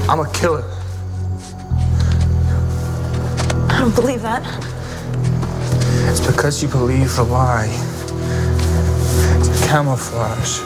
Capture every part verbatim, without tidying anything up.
I'm a killer. I don't believe that. It's because you believe the lie. It's camouflage.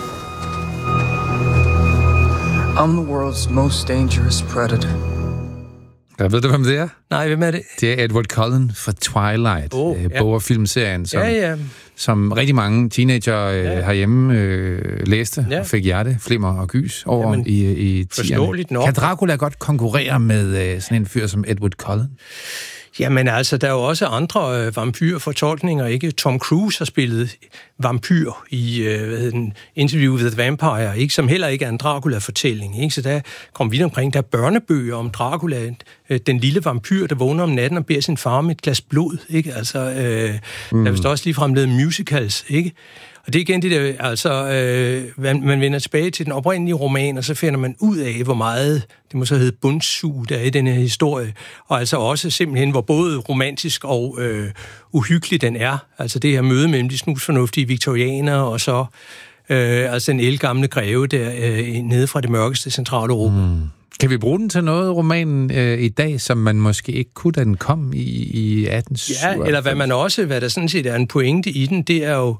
I'm the world's most dangerous predator. Ja, ved du, hvem det er? Nej, hvem er det? Det er Edward Cullen fra Twilight, oh, øh, ja. bog- og filmserien, som, ja, ja. som rigtig mange teenager øh, ja. herhjemme øh, læste ja. og fik hjerte, flimmer og gys over Jamen, i, i tierne. Kan Dracula godt konkurrere med øh, sådan en fyr som Edward Cullen? Jamen altså, der er jo også andre øh, vampyrfortolkninger, ikke? Tom Cruise har spillet vampyr i øh, hvad hedder den, Interview with the Vampire, ikke? Som heller ikke er en Dracula-fortælling, ikke? Så der kom vidt omkring, der er børnebøger om Dracula, øh, den lille vampyr, der vågner om natten og beder sin far med et glas blod, ikke? Altså, øh, mm. der er vist også ligefrem lavet musicals, ikke? Og det er igen det der, altså, øh, man, man vender tilbage til den oprindelige roman, og så finder man ud af, hvor meget, det må så hedde bundsug, der er i den her historie, og altså også simpelthen, hvor både romantisk og øh, uhyggelig den er. Altså det her møde mellem de snusfornuftige viktorianere, og så øh, altså den ældgamle greve der øh, nede fra det mørkeste centrale Europa. Mm. Kan vi bruge den til noget, romanen, øh, i dag, som man måske ikke kunne, da den kom i, i atten syvoghalvfems? Ja, eller hvad man også, hvad der sådan set er en pointe i den, det er jo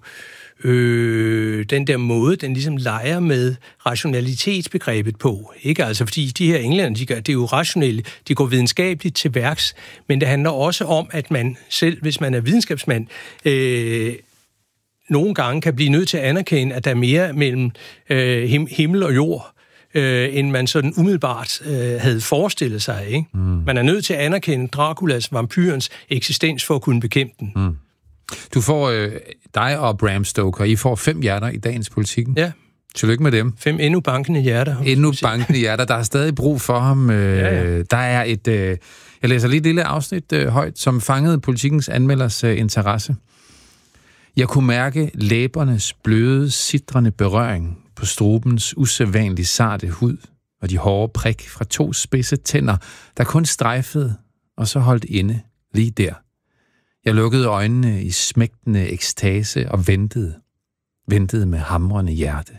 Øh, den der måde, den ligesom leger med rationalitetsbegrebet på. Ikke? Altså, fordi de her englænder, de gør, det er jo rationelle, de går videnskabeligt til værks, men det handler også om, at man selv, hvis man er videnskabsmand, øh, nogle gange kan blive nødt til at anerkende, at der er mere mellem øh, him- himmel og jord, øh, end man sådan umiddelbart øh, havde forestillet sig. Ikke? Mm. Man er nødt til at anerkende Draculas, vampyrens eksistens for at kunne bekæmpe den. Mm. Du får, øh, dig og Bram Stoker, I får fem hjerter i dagens Politikken. Ja. Tillykke med dem. Fem endnu bankende hjerter. Endnu bankende hjerter. Der er stadig brug for ham. Øh, ja, ja. Der er et, øh, jeg læser lige et lille afsnit øh, højt, som fangede Politikens anmelders øh, interesse. Jeg kunne mærke læbernes bløde, sitrende berøring på strubens usædvanligt sarte hud og de hårde prik fra to spidse tænder, der kun strejfede og så holdt inde lige der. Jeg lukkede øjnene i smægtende ekstase og ventede. Ventede med hamrende hjerte.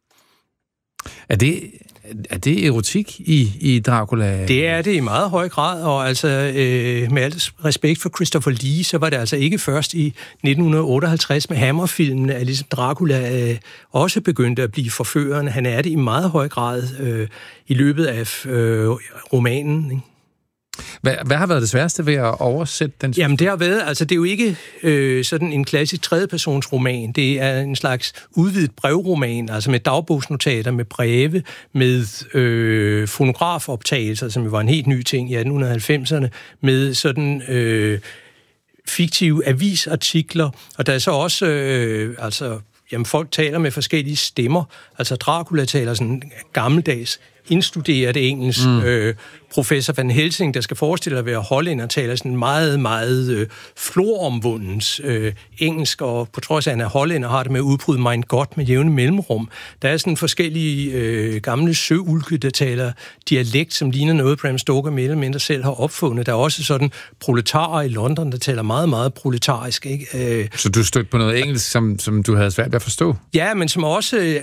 Er det, er det erotik i, i Dracula? Det er det i meget høj grad, og altså øh, med alt respekt for Christopher Lee, så var det altså ikke først i nitten otteoghalvtreds med Hammer-filmen, at ligesom Dracula øh, også begyndte at blive forførende. Han er det i meget høj grad øh, i løbet af øh, romanen, ikke? Hvad, hvad har været det sværeste ved at oversætte den? Jamen det har været, altså det er jo ikke øh, sådan en klassisk tredjepersons roman. Det er en slags udvidet brevroman, altså med dagbogsnotater, med breve, med øh, fonografoptagelser, som jo var en helt ny ting i atten halvfemserne, med sådan øh, fiktive avisartikler, og der er så også, øh, altså, jamen folk taler med forskellige stemmer, altså Dracula taler sådan gammeldags, indstuderet engelsk. Mm. Øh, professor Van Helsing, der skal forestille at være hollænder, taler sådan meget, meget øh, floromvundens øh, engelsk, og på trods af, at han er hollænder, har det med at udbryde mein Gott med jævne mellemrum. Der er sådan forskellige øh, gamle søulke, der taler dialekt, som ligner noget, Bram Stoker mere eller mindre selv har opfundet. Der er også sådan proletarer i London, der taler meget, meget proletarisk. Ikke? Øh, Så du stødte på noget engelsk, som, som du havde svært ved at forstå? Ja, men som også Øh,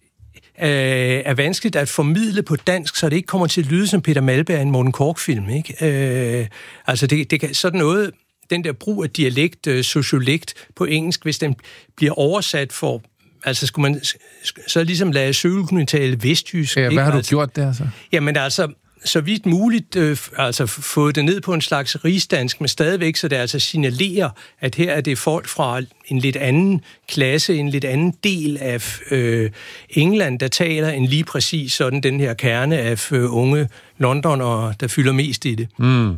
er vanskeligt at formidle på dansk, så det ikke kommer til at lyde som Peter Malberg i en Morten Korch-film, ikke? Øh, altså, det, det kan sådan noget, den der brug af dialekt, øh, sociolekt på engelsk, hvis den bliver oversat for, altså skulle man så ligesom lade søgelkunde tale vestjysk. Ja, hvad ikke? har du altså, gjort der så? Jamen altså, så vidt muligt, øh, altså fået det ned på en slags rigsdansk, men stadigvæk, så det altså signalerer, at her er det folk fra en lidt anden klasse, en lidt anden del af øh, England, der taler en lige præcis sådan den her kerne af øh, unge Londonere, der fylder mest i det. Mm.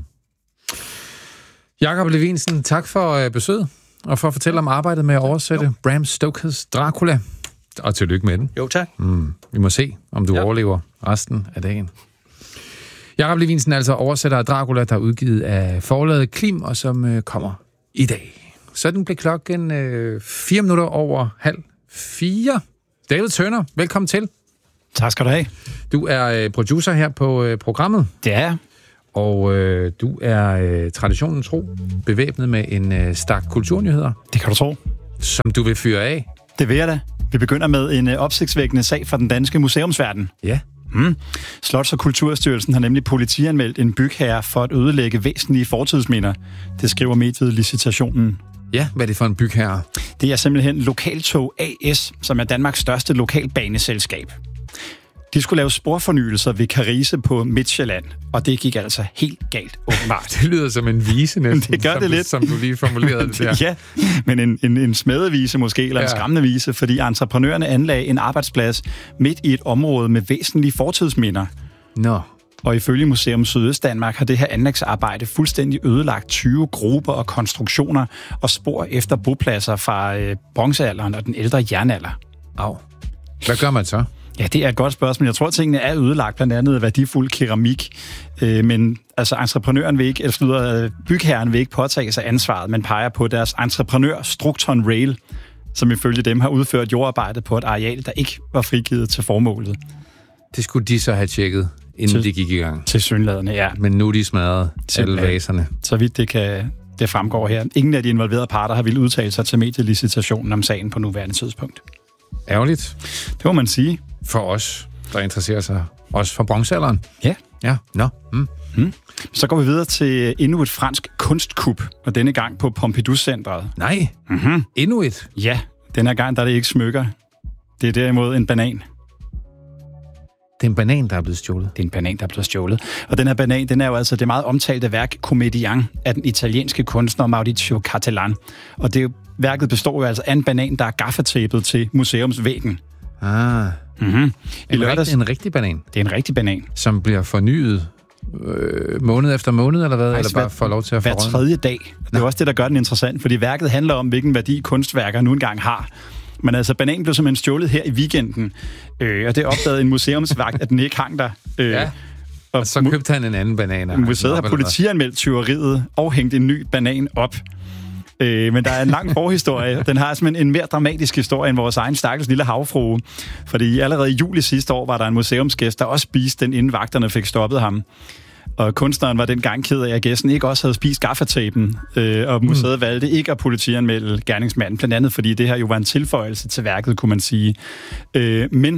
Jakob Levinsen, tak for øh, besøget, og for at fortælle om arbejdet med at oversætte Bram Stokers Dracula. Og tillykke med den. Jo, tak. Mm. Vi må se, om du ja. overlever resten af dagen. Jakob Levinsen altså oversætter af Dracula, der er udgivet af forlaget Klim, og som øh, kommer i dag. Sådan blev klokken øh, fire minutter over halv fire. David Turner, velkommen til. Tak skal du have. Du er øh, producer her på øh, programmet. Det er jeg. Og øh, du er øh, traditionen tro bevæbnet med en øh, stak kulturnyheder. Det kan du tro. Som du vil fyre af. Det vil jeg da. Vi begynder med en øh, opsigtsvækkende sag fra den danske museumsverden. Ja. Mm. Slots- og Kulturstyrelsen har nemlig politianmeldt en bygherre for at ødelægge væsentlige fortidsminder. Det skriver mediet Licitationen. Ja, hvad er det for en bygherre? Det er simpelthen Lokaltog A S, som er Danmarks største lokalbaneselskab. De skulle lave sporfornyelser ved Karise på Midtjylland, og det gik altså helt galt, åbenbart. Det lyder som en vise næsten, det gør som, det lidt. som du lige formulerede det der. Ja, men en, en, en smedevise måske, eller ja. en skræmmende vise, fordi entreprenørerne anlagde en arbejdsplads midt i et område med væsentlige fortidsminder. Nå. Og ifølge Museum Sydøstdanmark har det her anlægsarbejde fuldstændig ødelagt tyve grupper og konstruktioner og spor efter bopladser fra øh, bronzealderen og den ældre jernalder. Au. Hvad gør man så? Ja, det er et godt spørgsmål. Jeg tror, at tingene er ødelagt, blandt andet værdifuld keramik. Øh, men altså, entreprenøren vil ikke, eller slutter, bygherren vil ikke påtage sig ansvaret, men peger på deres entreprenør Structon Rail, som ifølge dem har udført jordarbejde på et areal, der ikke var frigivet til formålet. Det skulle de så have tjekket, inden til, de gik i gang. Til synladende, ja. Men nu er de smadret alle vaserne. Så vidt det kan... Det fremgår her. Ingen af de involverede parter har ville udtale sig til medielicitationen om sagen på nuværende tidspunkt. Ærgerligt. Det må man sige. For os, der interesserer sig også for bronzealderen. Ja. Ja, nå. Mm. Mm. Så går vi videre til endnu et fransk kunstkup, og denne gang på Pompidou-centret. Nej, mm-hmm. endnu et? Ja, denne gang der er det ikke smykker. Det er derimod en banan. Det er en banan, der er blevet stjålet. Det er en banan, der er blevet stjålet. Og den her banan, den er jo altså det meget omtalte værk Comedian af den italienske kunstner Maurizio Cattelan. Og det værket består jo altså af en banan, der er gaffatapet til museumsvæggen. Ah. Mm-hmm. En, lørdags, rigtig, en rigtig banan? Det er en rigtig banan. Som bliver fornyet øh, måned efter måned, eller hvad? Faktisk eller bare får lov til at hver forråde? tredje dag. Det er også det, der gør den interessant, fordi værket handler om, hvilken værdi kunstværker nu engang har. Men altså, bananen blev simpelthen stjålet her i weekenden, øh, og det opdagede en museumsvagt, at den ikke hang der. Øh, ja, og, og så købte han en anden banan. Museet har politianmeldt tyveriet og hængt en ny banan op. Øh, men der er en lang forhistorie. Den har simpelthen en mere dramatisk historie end vores egen stakkels lille havfrue. Fordi allerede i juli sidste år var der en museumsgæst, der også spiste den, inden vagterne fik stoppet ham. Og kunstneren var dengang ked af, at gæsten ikke også havde spist gaffatapen, øh, og museet mm. valgte ikke at politianmelde gerningsmanden, blandt andet fordi det her jo var en tilføjelse til værket, kunne man sige. Øh, men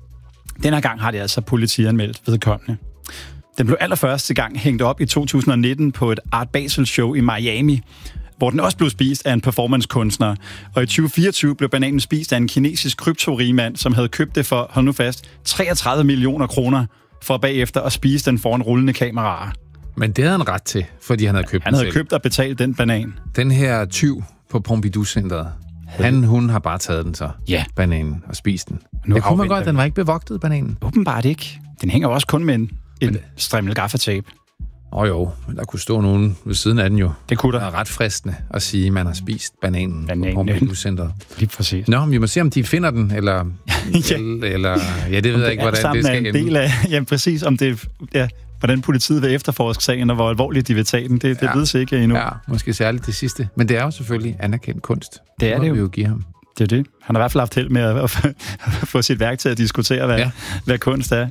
denne gang har det altså politianmeldt vedkommende. Den blev allerførste gang hængt op i to tusind nitten på et Art Basel-show i Miami, hvor den også blev spist af en performancekunstner. Og i tyve fireogtyve blev bananen spist af en kinesisk kryptorigmand, som havde købt det for, hold nu fast, treogtredive millioner kroner, for bagefter at spise den foran rullende kameraer. Men det havde han ret til, fordi han havde købt Han den havde selv. købt og betalt den banan. Den her tyv på Pompidou-centret, han, hun har bare taget den så, ja. bananen, og spist den. Nu det kunne man godt, den var ikke bevogtet, bananen. Åbenbart ikke. Den hænger også kun med en, en strimmel gaffatape. Åh oh, jo, men der kunne stå nogen ved siden af den jo. Det kunne der. Det er ret fristende at sige, at man har spist bananen, bananen. på Pompidou-centret. Lige præcis. Nå, vi må se, om de finder den, eller... ja. eller ja, det ved jeg ikke, hvordan det skal ende. Del af, ja, præcis. Om det, ja, hvordan politiet vil efterforske sagen, og hvor alvorligt de vil tage den, det, det ja. ved sig ikke endnu. Ja, måske særligt det sidste. Men det er jo selvfølgelig anerkendt kunst. Det er det, det jo. Vi jo give ham. Det er det. Han har i hvert fald haft held med at, at, at få sit værk til at diskutere, hvad, ja. hvad kunst er.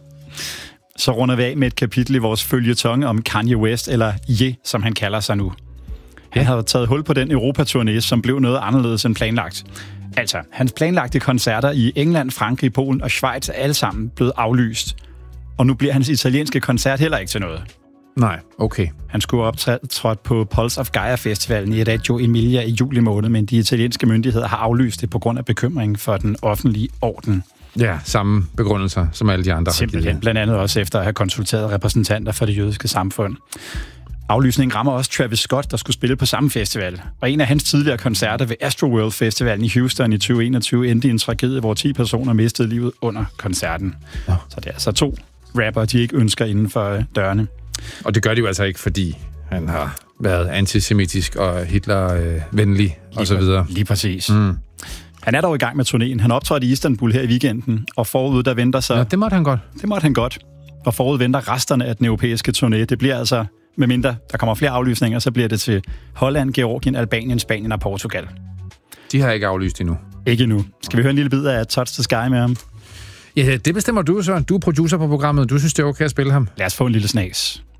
Så runder vi af med et kapitel i vores føljetonge om Kanye West, eller Ye, som han kalder sig nu. Han havde taget hul på den Europaturné, som blev noget anderledes end planlagt. Altså, hans planlagte koncerter i England, Frankrig, Polen og Schweiz er alle sammen blevet aflyst. Og nu bliver hans italienske koncert heller ikke til noget. Nej, okay. Han skulle optræde på Pulse of Gaia-festivalen i Reggio Emilia i juli måned, men de italienske myndigheder har aflyst det på grund af bekymring for den offentlige orden. Ja, samme begrundelser som alle de andre. Simpelthen, blandt andet også efter at have konsulteret repræsentanter for det jødiske samfund. Aflysningen rammer også Travis Scott, der skulle spille på samme festival. Og en af hans tidligere koncerter ved Astroworld Festivalen i Houston i tyve enogtyve endte i en tragedie, hvor ti personer mistede livet under koncerten. Ja. Så det er altså to rapper, de ikke ønsker inden for dørene. Og det gør de jo altså ikke, fordi han har været antisemitisk og Hitler-venlig øh, og så videre. Lige præcis. Mm. Han er dog i gang med turnéen. Han optrådte i Istanbul her i weekenden, og forud der venter sig... Ja, det måtte han godt. Det måtte han godt. Og forud venter resterne af den europæiske turné. Det bliver altså, medmindre der kommer flere aflysninger, så bliver det til Holland, Georgien, Albanien, Spanien og Portugal. De har ikke aflyst endnu. Ikke endnu. Skal vi høre en lille bid af Touch the Sky med ham? Ja, det bestemmer du så. Du er producer på programmet. Du synes, det er okay at spille ham? Lad os få en lille snas.